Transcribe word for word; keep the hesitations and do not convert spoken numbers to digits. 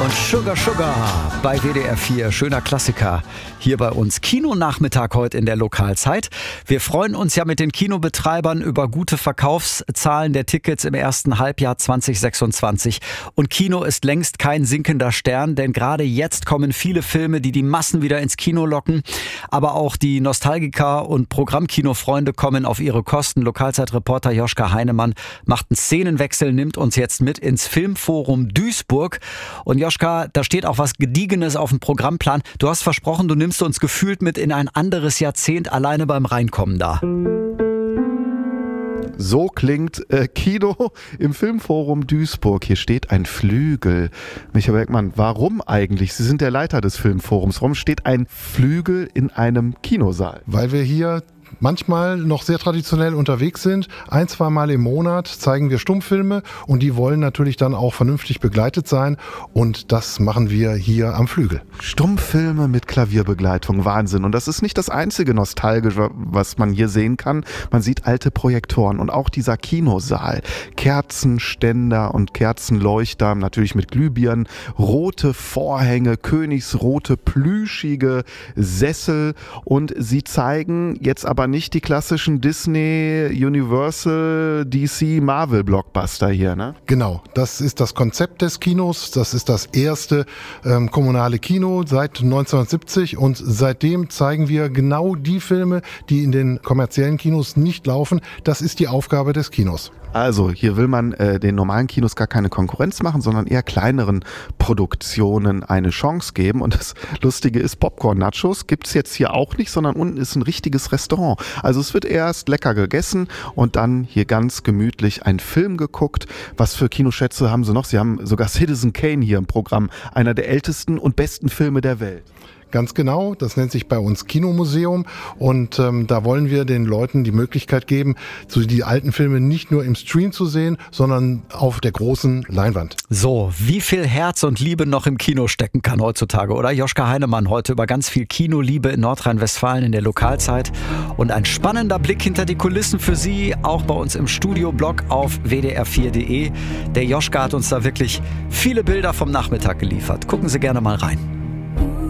und Sugar Sugar bei W D R vier. Schöner Klassiker hier bei uns. Kinonachmittag heute in der Lokalzeit. Wir freuen uns ja mit den Kinobetreibern über gute Verkaufszahlen der Tickets im ersten Halbjahr zwanzig sechsundzwanzig. Und Kino ist längst kein sinkender Stern, denn gerade jetzt kommen viele Filme, die die Massen wieder ins Kino locken. Aber auch die Nostalgiker und Programmkinofreunde kommen auf ihre Kosten. Lokalzeitreporter Joschka Heinemann macht einen Szenenwechsel, nimmt uns jetzt mit ins Filmforum Duisburg. Und Joschka, da steht auch was Gediegenes auf dem Programmplan. Du hast versprochen, du nimmst uns gefühlt mit in ein anderes Jahrzehnt alleine beim Reinkommen da. So klingt äh, Kino im Filmforum Duisburg. Hier steht ein Flügel. Michael Beckmann, warum eigentlich? Sie sind der Leiter des Filmforums. Warum steht ein Flügel in einem Kinosaal? Weil wir hier manchmal noch sehr traditionell unterwegs sind. Ein, zwei Mal im Monat zeigen wir Stummfilme und die wollen natürlich dann auch vernünftig begleitet sein und das machen wir hier am Flügel. Stummfilme mit Klavierbegleitung, Wahnsinn. Und das ist nicht das einzige Nostalgische, was man hier sehen kann. Man sieht alte Projektoren und auch dieser Kinosaal. Kerzenständer und Kerzenleuchter, natürlich mit Glühbirnen, rote Vorhänge, königsrote, plüschige Sessel und sie zeigen jetzt aber nicht die klassischen Disney, Universal, D C, Marvel-Blockbuster hier, ne? Genau, das ist das Konzept des Kinos. Das ist das erste ähm, kommunale Kino seit neunzehnhundertsiebzig und seitdem zeigen wir genau die Filme, die in den kommerziellen Kinos nicht laufen. Das ist die Aufgabe des Kinos. Also, hier will man äh, den normalen Kinos gar keine Konkurrenz machen, sondern eher kleineren Produktionen eine Chance geben. Und das Lustige ist, Popcorn-Nachos gibt's jetzt hier auch nicht, sondern unten ist ein richtiges Restaurant. Also es wird erst lecker gegessen und dann hier ganz gemütlich ein Film geguckt. Was für Kinoschätze haben sie noch? Sie haben sogar Citizen Kane hier im Programm, einer der ältesten und besten Filme der Welt. Ganz genau, das nennt sich bei uns Kinomuseum und ähm, da wollen wir den Leuten die Möglichkeit geben, so die alten Filme nicht nur im Stream zu sehen, sondern auf der großen Leinwand. So, wie viel Herz und Liebe noch im Kino stecken kann heutzutage, oder? Joschka Heinemann heute über ganz viel Kinoliebe in Nordrhein-Westfalen in der Lokalzeit und ein spannender Blick hinter die Kulissen für Sie, auch bei uns im Studioblog auf w d r vier punkt d e. Der Joschka hat uns da wirklich viele Bilder vom Nachmittag geliefert. Gucken Sie gerne mal rein.